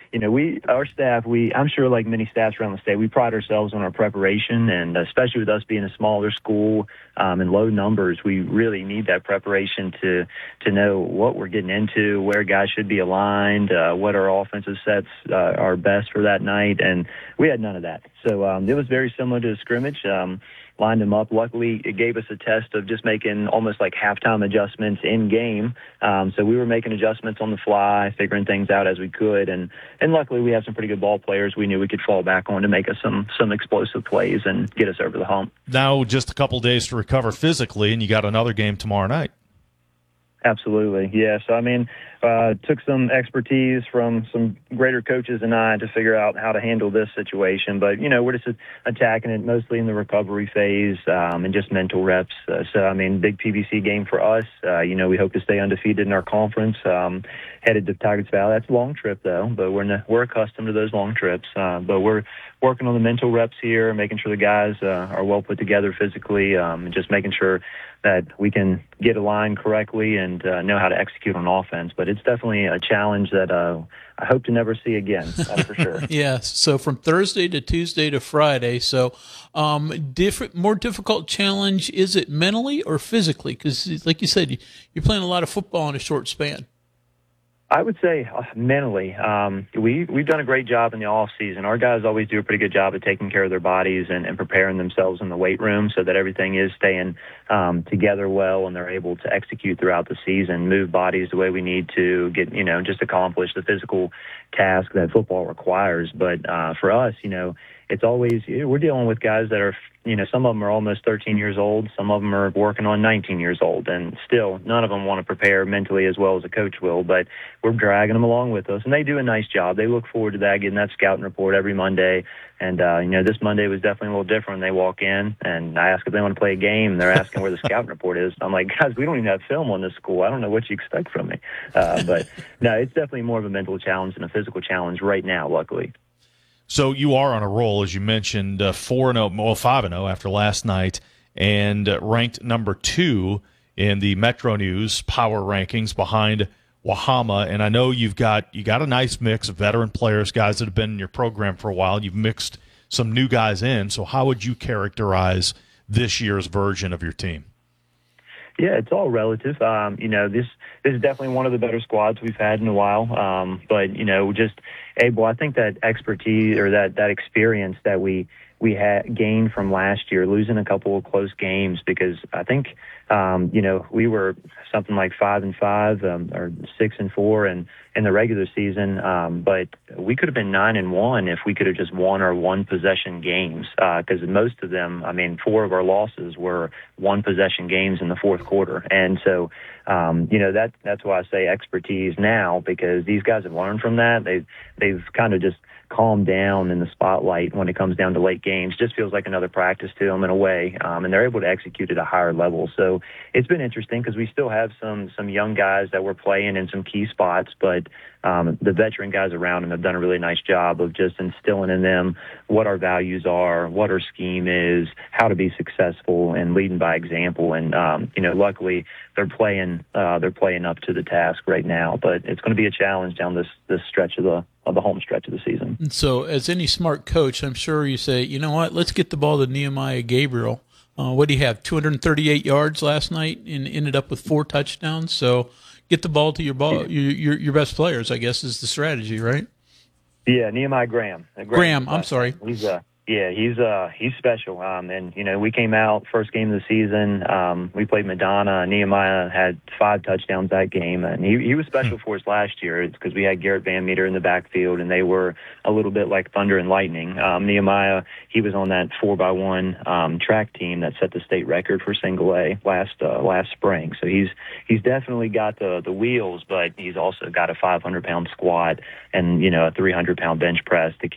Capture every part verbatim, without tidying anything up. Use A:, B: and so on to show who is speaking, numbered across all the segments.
A: you know, we, our staff, we, I'm sure like many staffs around the state, we pride ourselves on our preparation, and especially with us being a smaller school um, and low numbers, we really need that preparation to, to know what we're getting into, where guys should be aligned, uh, what our offensive sets uh, are best for that night. And we had none of that. So um, it was very similar to a scrimmage. Um, lined them up. Luckily, it gave us a test of just making almost like halftime adjustments in game. Um, so we were making adjustments on the fly, figuring things out as we could. And, and luckily, we have some pretty good ball players we knew we could fall back on to make us some some explosive plays and get us over the hump.
B: Now just a couple days to recover physically, and you got another game tomorrow night.
A: Absolutely, yeah. So, I mean, uh, took some expertise from some greater coaches and I to figure out how to handle this situation. But, you know, we're just attacking it mostly in the recovery phase um, and just mental reps. Uh, so, I mean, big P V C game for us. Uh, you know, we hope to stay undefeated in our conference, um, headed to Tigers Valley. That's a long trip, though, but we're, n- we're accustomed to those long trips. Uh, but we're working on the mental reps here, making sure the guys uh, are well put together physically, um, and just making sure that we can get aligned correctly and uh, know how to execute on offense. But it's definitely a challenge that uh, I hope to never see again, that's for sure.
C: Yeah, so from Thursday to Tuesday to Friday. So um, different, more difficult challenge, is it mentally or physically? Because like you said, you're playing a lot of football in a short span.
A: I would say uh, mentally, um, we, we've done a great job in the off season. Our guys always do a pretty good job of taking care of their bodies and, and preparing themselves in the weight room so that everything is staying um, together well and they're able to execute throughout the season, move bodies the way we need to get, you know, just accomplish the physical task that football requires. But uh, for us, you know, it's always, we're dealing with guys that are, you know, some of them are almost thirteen years old. Some of them are working on nineteen years old. And still, none of them want to prepare mentally as well as a coach will. But we're dragging them along with us. And they do a nice job. They look forward to that, getting that scouting report every Monday. And, uh, you know, this Monday was definitely a little different. They walk in, and I ask if they want to play a game, and they're asking where the scouting report is. I'm like, guys, we don't even have film on this school. I don't know what you expect from me. Uh, but, no, it's definitely more of a mental challenge than a physical challenge right now, luckily.
B: So you are on a roll, as you mentioned, uh, four and zero, well five and zero after last night, and uh, ranked number two in the Metro News power rankings behind Wahama. And I know you've got you got a nice mix of veteran players, guys that have been in your program for a while. You've mixed some new guys in. So how would you characterize this year's version of your team?
A: Yeah, it's all relative. Um, you know, this this is definitely one of the better squads we've had in a while. Um, but you know, just able. I think that expertise or that that experience that we we had gained from last year, losing a couple of close games, because I think um, you know we were something like five and five um, or six and four, and in the regular season, um, but we could have been nine and one if we could have just won our one possession games. Because uh, most of them, I mean, four of our losses were one possession games in the fourth quarter, and so um, you know that that's why I say expertise now, because these guys have learned from that. They they've kind of just calm down in the spotlight when it comes down to late games. Just feels like another practice to them in a way, um, and they're able to execute at a higher level. So it's been interesting because we still have some some young guys that we're playing in some key spots, but um, the veteran guys around them have done a really nice job of just instilling in them what our values are, what our scheme is, how to be successful, and leading by example. And um, you know, luckily they're playing uh, they're playing up to the task right now. But it's going to be a challenge down this this stretch of the of the home stretch of the season.
C: And so, as any smart coach, I'm sure you say, you know what, let's get the ball to Nehemiah Gabriel. Uh, what do you have? two hundred thirty-eight yards last night, and ended up with four touchdowns. So, get the ball to your ball, your your, your best players, I guess, is the strategy, right?
A: Yeah, Nehemiah Graham.
C: Graham, Graham I'm sorry.
A: He's uh, yeah, he's uh, he's special. Um, and you know, we came out first game of the season. Um, we played Madonna. Nehemiah had five touchdowns that game, and he he was special for us last year. It's because we had Garrett Van Meter in the backfield, and they were a little bit like thunder and lightning. Um, Nehemiah, he was on that four by one um, track team that set the state record for single A last uh, last spring. So he's he's definitely got the the wheels, but he's also got a five hundred pound squat and you know a three hundred pound bench press. The kid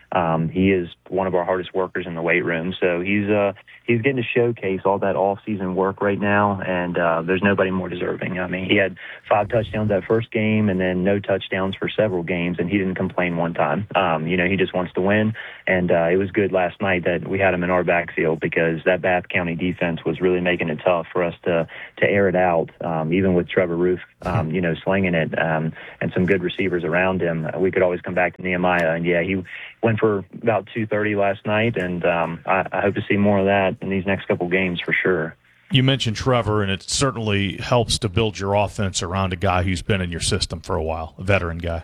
A: um, he is one of our hardest workers in the weight room. So he's uh, he's getting to showcase all that off-season work right now, and uh, there's nobody more deserving. I mean, he had five touchdowns that first game and then no touchdowns for several games, and he didn't complain one time. Um, you know, he just wants to win, and uh, it was good last night that we had him in our backfield because that Bath County defense was really making it tough for us to to air it out, um, even with Trevor Roof, um, you know, slinging it um, and some good receivers around him. Uh, we could always come back to Nehemiah, and yeah, he went for about two thirty last night, and um, I, I hope to see more of that in these next couple games for sure.
B: You mentioned Trevor, and it certainly helps to build your offense around a guy who's been in your system for a while, a veteran guy.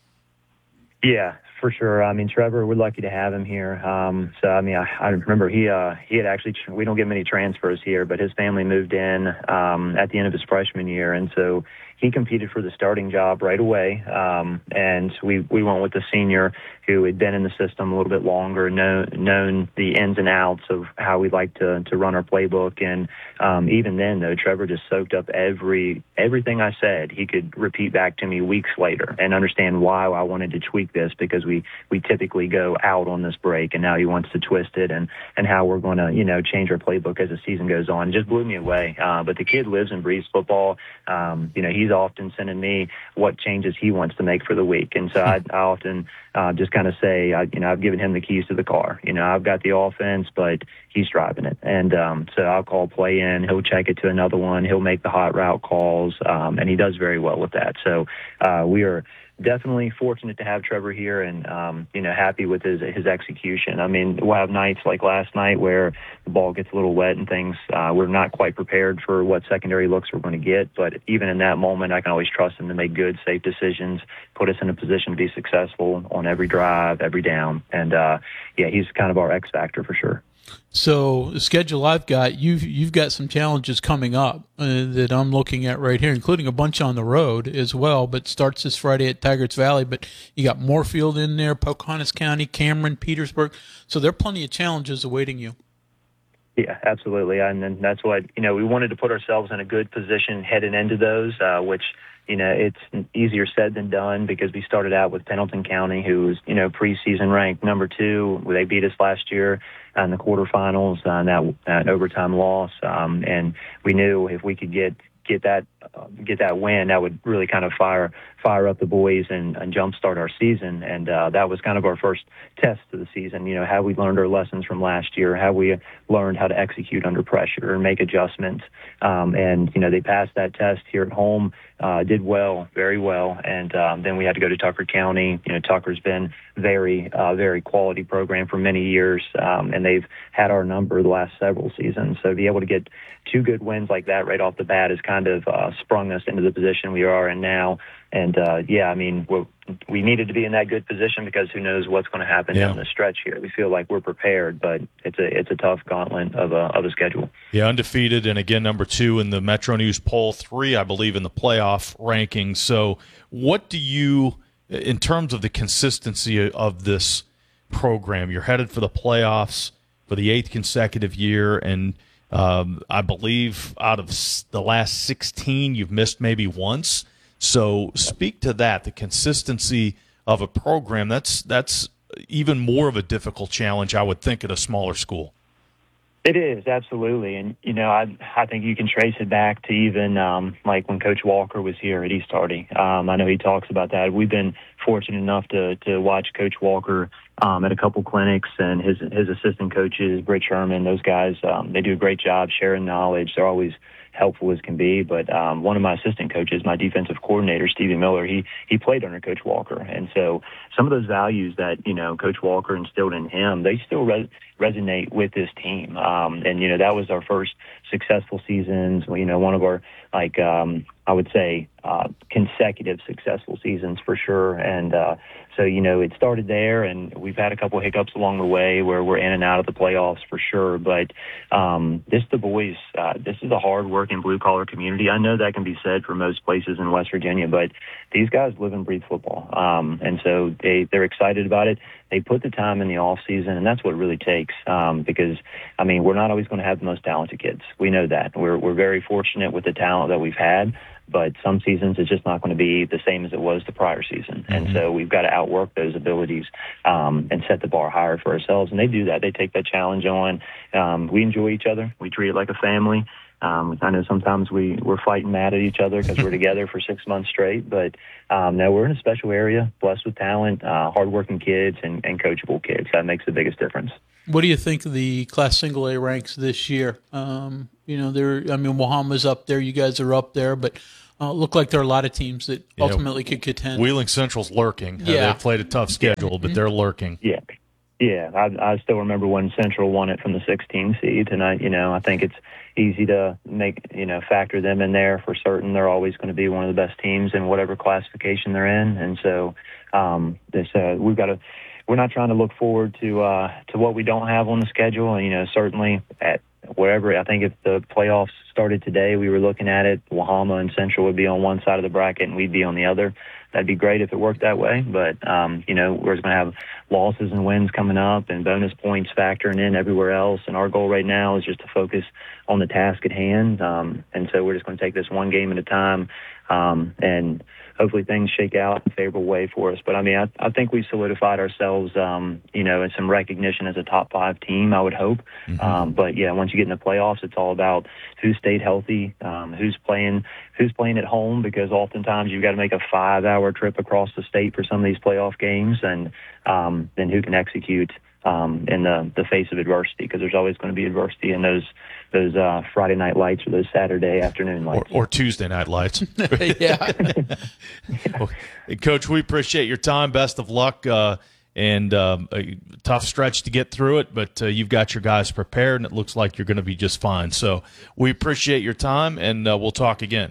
A: Yeah, for sure. I mean, Trevor, we're lucky to have him here. Um, so, I mean, I, I remember he uh, he had actually, we don't get many transfers here, but his family moved in um, at the end of his freshman year, and so he competed for the starting job right away. Um, and we, we went with the senior who had been in the system a little bit longer, know, known the ins and outs of how we like to, to run our playbook. And um, even then, though, Trevor just soaked up every everything I said. He could repeat back to me weeks later and understand why I wanted to tweak this, because we, we typically go out on this break, and now he wants to twist it, and, and how we're going to, you know, change our playbook as the season goes on. It just blew me away. Uh, but the kid lives and breathes football. Um, you know, he's often sending me what changes he wants to make for the week. And so I, I often uh, just kind of say, I, you know, I've given him the keys to the car. You know, I've got the offense, but he's driving it. And um, so I'll call play in. He'll check it to another one. He'll make the hot route calls, um, and he does very well with that. So uh, we are definitely fortunate to have Trevor here, and um, you know, happy with his his execution. I mean, we'll have nights like last night where the ball gets a little wet and things. Uh, we're not quite prepared for what secondary looks we're going to get, but even in that moment, I can always trust him to make good, safe decisions, put us in a position to be successful on every drive, every down. And uh, yeah, he's kind of our X factor for sure.
C: So the schedule I've got, you've you've got some challenges coming up uh, that I'm looking at right here, including a bunch on the road as well. But starts this Friday at Tygart Valley. But you got Moorfield in there, Pocahontas County, Cameron, Petersburg. So there are plenty of challenges awaiting you.
A: Yeah, absolutely. And then that's what, you know, we wanted to put ourselves in a good position heading into those, uh, which, you know, it's easier said than done, because we started out with Pendleton County, who was, you know, preseason ranked number two. They beat us last year in the quarterfinals, uh, that, that overtime loss. Um, and we knew if we could get get that uh, get that win, that would really kind of fire fire up the boys and, and jumpstart our season. And uh, that was kind of our first test of the season. You know, how we learned our lessons from last year, how we learned how to execute under pressure and make adjustments. Um, and, you know, they passed that test here at home, uh, did well, very well. And um, then we had to go to Tucker County. You know, Tucker's been very, uh, very quality program for many years, um, and they've had our number the last several seasons. So to be able to get two good wins like that right off the bat has kind of uh, sprung us into the position we are in now. And, uh, yeah, I mean, we're, we needed to be in that good position, because who knows what's going to happen
B: yeah.
A: down the stretch here. We feel like we're prepared, but it's a it's a tough gauntlet of a, of a schedule.
B: Yeah, undefeated, and again, number two in the Metro News poll, three, I believe, in the playoff rankings. So what do you, in terms of the consistency of this program, you're headed for the playoffs for the eighth consecutive year, and um, I believe out of the last sixteen, you've missed maybe once. So speak to that, the consistency of a program. That's that's even more of a difficult challenge, I would think, at a smaller school.
A: It is, absolutely. And, you know, I I think you can trace it back to even um, like when Coach Walker was here at East Hardy. Um, I know he talks about that. We've been fortunate enough to to watch Coach Walker um, at a couple clinics, and his his assistant coaches, Britt Sherman, those guys, um, they do a great job sharing knowledge. They're always helpful as can be. But um, one of my assistant coaches, my defensive coordinator, Stevie Miller, he he played under Coach Walker. And so some of those values that, you know, Coach Walker instilled in him, they still res- resonate with this team. Um, and, you know, that was our first successful seasons, you know, one of our, like, um, I would say, uh, consecutive successful seasons for sure. And uh, so, you know, it started there, and we've had a couple of hiccups along the way where we're in and out of the playoffs for sure. But um, this, the boys, uh, this is a hard-working blue-collar community. I know that can be said for most places in West Virginia, but these guys live and breathe football. Um, and so they, they're excited about it. They put the time in the off season, and that's what it really takes. Um, because, I mean, we're not always going to have the most talented kids. We know that. We're we're very fortunate with the talent that we've had. but some seasons it's just not going to be the same as it was the prior season. Mm-hmm. And so we've got to outwork those abilities um, and set the bar higher for ourselves. And they do that. They take that challenge on. Um, we enjoy each other. We treat it like a family. Um, I know sometimes we, we're fighting mad at each other because we're together for six months straight. But um, no, we're in a special area, blessed with talent, uh, hardworking kids, and, and coachable kids. That makes the biggest difference.
C: What do you think of the Class Single A ranks this year? Um, you know, there. I mean, Wahama's up there. You guys are up there, but uh, look like there are a lot of teams that yeah, ultimately could contend.
B: Wheeling Central's lurking.
C: Yeah,
B: uh, they've played a tough schedule,
C: yeah.
B: but they're lurking.
A: Yeah, yeah. I, I still remember when Central won it from the sixteen seed, and I, you know, I think it's easy to make, you know, factor them in there for certain. They're always going to be one of the best teams in whatever classification they're in, and so um, this uh, we've got to. We're not trying to look forward to uh, to what we don't have on the schedule. You know, certainly at wherever. I think if the playoffs started today, we were looking at it. Wahama and Central would be on one side of the bracket, and we'd be on the other. That'd be great if it worked that way. But um, you know, we're going to have losses and wins coming up, and bonus points factoring in everywhere else. And our goal right now is just to focus on the task at hand. Um, and so we're just going to take this one game at a time, um, and hopefully things shake out in a favorable way for us. But, I mean, I, I think we've solidified ourselves, um, you know, in some recognition as a top five team, I would hope. Mm-hmm. Um, but, yeah, once you get in the playoffs, it's all about who stayed healthy, um, who's playing who's playing at home, because oftentimes you've got to make a five-hour trip across the state for some of these playoff games, and um, then who can execute um, in the, the face of adversity, because there's always going to be adversity in those those uh, Friday night lights or those Saturday afternoon lights.
B: Or, or Tuesday night lights.
C: Yeah.
B: Well, Coach, we appreciate your time. Best of luck. Uh, and um, a tough stretch to get through it, but uh, you've got your guys prepared, and it looks like you're going to be just fine. So we appreciate your time, and uh, we'll talk again.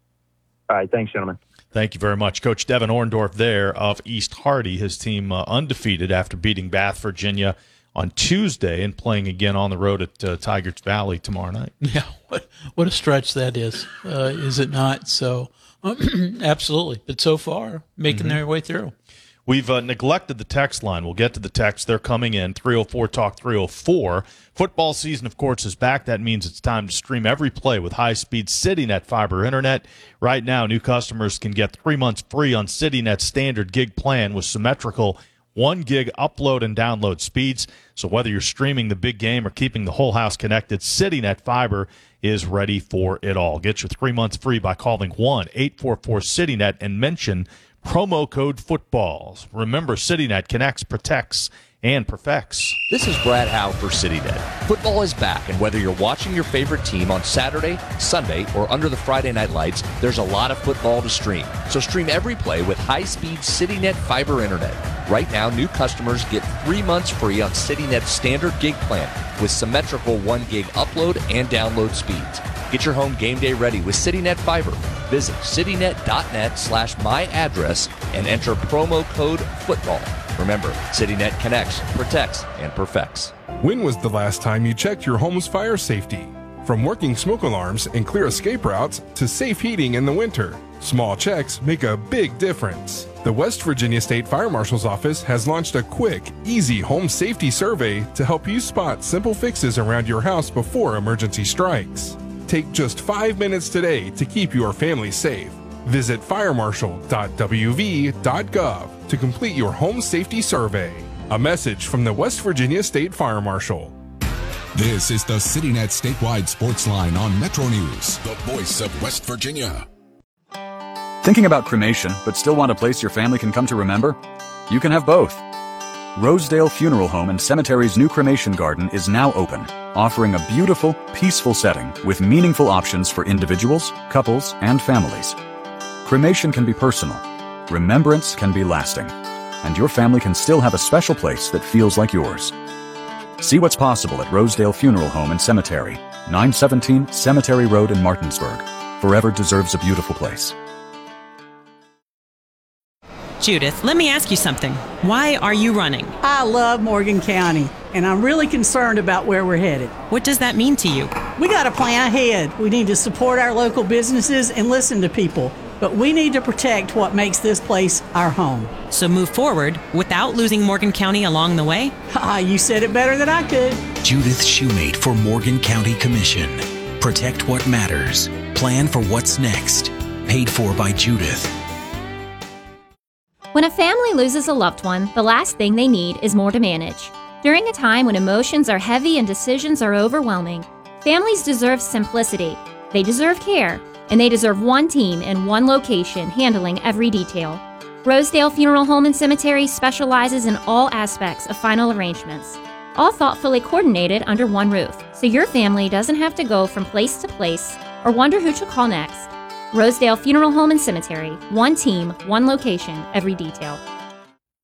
A: All right. Thanks, gentlemen.
B: Thank you very much. Coach Devin Orndorff there of East Hardy, his team uh, undefeated after beating Bath, Virginia on Tuesday and playing again on the road at uh, Tigers Valley tomorrow night.
C: Yeah, what, what a stretch that is, uh, is it not? So, absolutely. But so far, making mm-hmm. their way through.
B: We've uh, neglected the text line. We'll get to the text. They're coming in. three oh four talk three oh four. Football season, of course, is back. That means it's time to stream every play with high-speed CityNet fiber internet. Right now, new customers can get three months free on CityNet's standard gig plan with symmetrical one gig upload and download speeds. So whether you're streaming the big game or keeping the whole house connected, CityNet fiber is ready for it all. Get your three months free by calling one eight four four CityNet and mention promo code footballs. Remember, CityNet connects, protects, and perfects.
D: This is Brad Howe for CityNet. Football is back, and whether you're watching your favorite team on Saturday, Sunday, or under the Friday night lights, there's a lot of football to stream. So stream every play with high-speed CityNet fiber internet. Right now, new customers get three months free on CityNet's standard gig plan with symmetrical one gig upload and download speeds. Get your home game day ready with CityNet Fiber. Visit citynet.net slash my address and enter promo code football. Remember, CityNet connects, protects, and perfects.
E: When was the last time you checked your home's fire safety? From working smoke alarms and clear escape routes to safe heating in the winter, small checks make a big difference. The West Virginia State Fire Marshal's Office has launched a quick, easy home safety survey to help you spot simple fixes around your house before emergency strikes. Take just five minutes today to keep your family safe. Visit fire marshal dot w v dot gov to complete your home safety survey. A message from the West Virginia State Fire Marshal.
F: This is the CityNet statewide sports line on Metro News, the voice of West Virginia.
G: Thinking about cremation, but still want a place your family can come to remember? You can have both. Rosedale Funeral Home and Cemetery's new cremation garden is now open, offering a beautiful, peaceful setting with meaningful options for individuals, couples, and families. Cremation can be personal, remembrance can be lasting, and your family can still have a special place that feels like yours. See what's possible at Rosedale Funeral Home and Cemetery, nine seventeen Cemetery Road in Martinsburg. Forever deserves a beautiful place.
H: Judith, let me ask you something. Why are you running?
I: I love Morgan County, and I'm really concerned about where we're headed.
H: What does that mean to you?
I: We got to plan ahead. We need to support our local businesses and listen to people, but we need to protect what makes this place our home.
H: So move forward without losing Morgan County along the way?
I: Ah, you said it better than I could.
J: Judith Shoemate for Morgan County Commission. Protect what matters. Plan for what's next. paid for by Judith.
K: When a family loses a loved one, the last thing they need is more to manage. During a time when emotions are heavy and decisions are overwhelming, families deserve simplicity, they deserve care, and they deserve one team in one location handling every detail. Rosedale Funeral Home and Cemetery specializes in all aspects of final arrangements, all thoughtfully coordinated under one roof, so your family doesn't have to go from place to place or wonder who to call next. Rosedale Funeral Home and Cemetery, one team, one location, every detail.